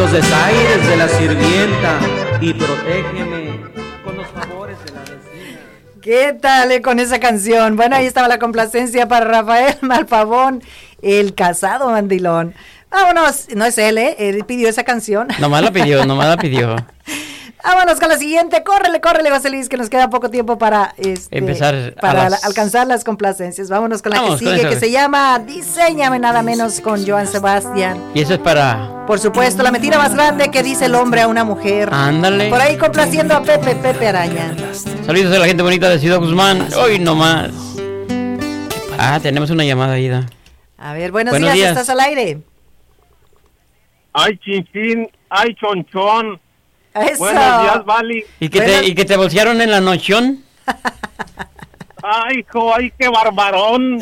los desaires de la sirvienta y protégeme con los favores de la vecina. ¿Qué tal con esa canción? Bueno, ahí estaba la complacencia para Rafael Malpavón, el casado mandilón. Vámonos, no es él, él pidió esa canción. Nomás la pidió. Vámonos con la siguiente, córrele, José Luis, que nos queda poco tiempo para empezar para alcanzar las complacencias. Vámonos con la que sigue, que se llama Diséñame nada menos, con Joan Sebastián. Y eso es para... Por supuesto, la mentira más grande que dice el hombre a una mujer. Ándale. Por ahí complaciendo a Pepe Araña. Saludos a la gente bonita de Ciudad Guzmán. Hoy nomás. Tenemos una llamada, Ida. A ver, buenos días, estás al aire. Ay, chinchín, ay, chonchón. Eso. Buenos días, Vali. ¿Y que te bolsearon en la nochón? Ay, hijo, ay, qué barbarón.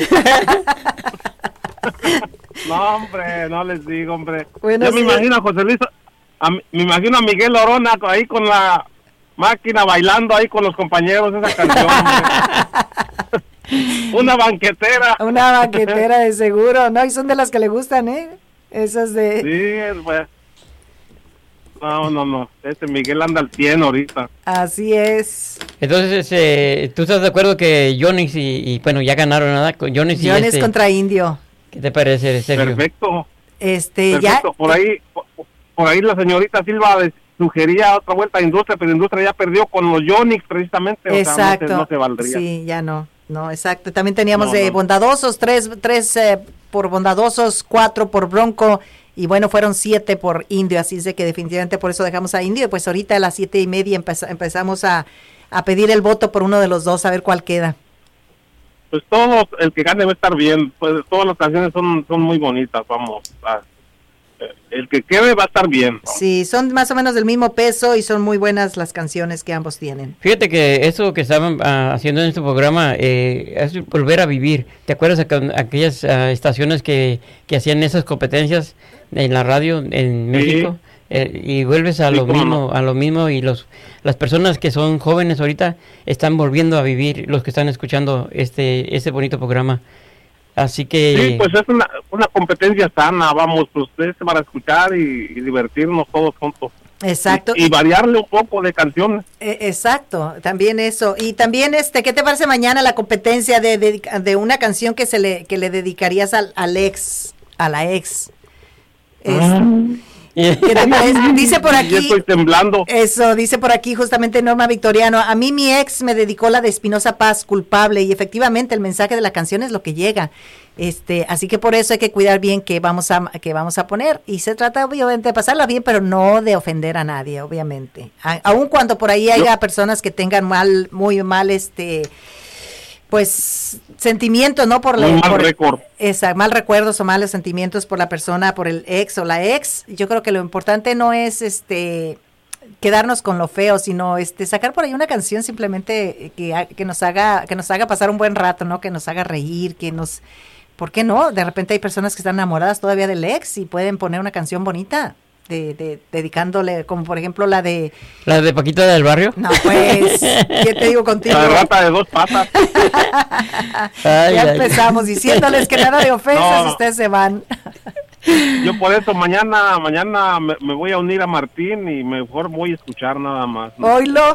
No, hombre, no les digo, hombre. Yo me imagino a José Luis, me imagino a Miguel Orona ahí con la máquina bailando ahí con los compañeros esa canción, Una banquetera de seguro, ¿no? Y son de las que le gustan, esas de... Sí, pues. No. Miguel anda al 100 ahorita. Así es. Entonces, ¿tú estás de acuerdo que Yonix y bueno, ya ganaron nada? Yonix contra Indio. ¿Qué te parece, Sergio? Perfecto. Ya. Por ahí la señorita Silva sugería otra vuelta a Industria, pero Industria ya perdió con los Yonix precisamente. Exacto. O sea, no se valdría. Sí, ya no, exacto. También teníamos bondadosos, tres por bondadosos, 4 por Bronco. Y bueno, fueron 7 por Indio, así es de que definitivamente por eso dejamos a Indio. Y pues ahorita a las 7:30 empezamos a pedir el voto por uno de los dos, a ver cuál queda. Pues el que gane va a estar bien, pues todas las canciones son muy bonitas, el que quede va a estar bien, ¿no? Sí, son más o menos del mismo peso y son muy buenas las canciones que ambos tienen. Fíjate que eso que estaban haciendo en este programa es volver a vivir. ¿Te acuerdas aquellas estaciones que hacían esas competencias en la radio en México? Y vuelves a lo mismo y las personas que son jóvenes ahorita están volviendo a vivir, los que están escuchando este bonito programa. Así que... Sí, pues es una competencia sana, pues es para escuchar y divertirnos todos juntos. Exacto. Y variarle un poco de canciones. Exacto, también eso. Y también, ¿qué te parece mañana la competencia de una canción que le dedicarías a la ex? Dice por aquí, yo estoy temblando. Eso, dice por aquí justamente Norma Victoriano, a mí mi ex me dedicó la de Espinosa Paz, Culpable, y efectivamente el mensaje de la canción es lo que llega, así que por eso hay que cuidar bien que vamos a poner, y se trata obviamente de pasarla bien, pero no de ofender a nadie, obviamente, aun cuando por ahí haya personas que tengan muy mal pues sentimientos, ¿no? Mal recuerdos o malos sentimientos por la persona, por el ex o la ex. Yo creo que lo importante no es quedarnos con lo feo, sino sacar por ahí una canción simplemente que nos haga pasar un buen rato, ¿no? Que nos haga reír, ¿por qué no? De repente hay personas que están enamoradas todavía del ex y pueden poner una canción bonita. Dedicándole, como por ejemplo la de Paquita del Barrio. No, pues, ¿qué te digo contigo? La rata de 2 patas. Ya empezamos diciéndoles que nada de ofensas, ustedes se van. Yo por eso mañana me voy a unir a Martín y mejor voy a escuchar nada más. Oílo.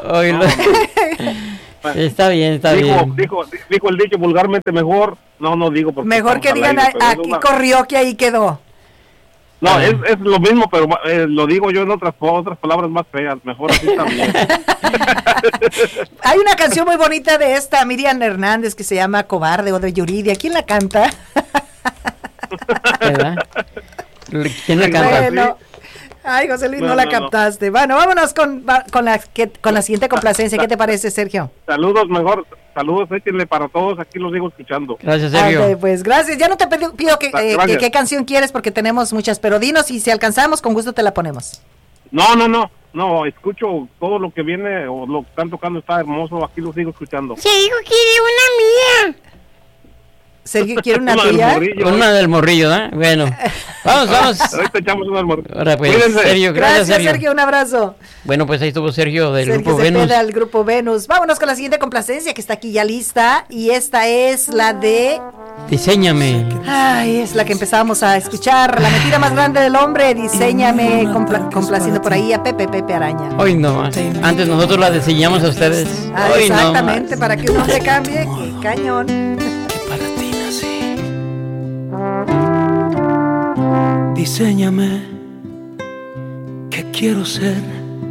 Está bien. Dijo el dicho vulgarmente mejor. No digo porque mejor que digan aquí corrió que ahí quedó. No, es lo mismo, pero lo digo yo en otras palabras más feas. Mejor así también. Hay una canción muy bonita de Miriam Hernández que se llama Cobarde o de Yuridia. ¿Quién la canta? ¿Verdad? ¿Quién la canta? Bueno, ay, José Luis, no la captaste. Bueno, vámonos con la siguiente complacencia. ¿Qué te parece, Sergio? Saludos, échenle para todos, aquí los sigo escuchando. Gracias, Sergio. Pues gracias, ya no te pido qué canción quieres porque tenemos muchas, pero dinos y si alcanzamos, con gusto te la ponemos. No, escucho todo lo que viene o lo que están tocando, está hermoso, aquí los sigo escuchando. Sergio quiere una mía. Sergio quiere una tuya. Una del morrillo, ¿eh? Bueno, vamos. Ahorita echamos una del morrillo. Ahora pues, Sergio, gracias Sergio, un abrazo. Bueno, pues ahí estuvo Sergio del Grupo Venus. Venus. Del Grupo Venus. Vámonos con la siguiente complacencia que está aquí ya lista y esta es la de Diséñame. Ay, es la que empezamos a escuchar. La mentira más grande del hombre. Diséñame, complaciendo por ahí a Pepe Araña. Hoy no más. Antes nosotros la diseñamos a ustedes. Hoy exactamente, no para que uno se cambie. ¡Qué cañón! Que para ti nací. Diséñame, que quiero ser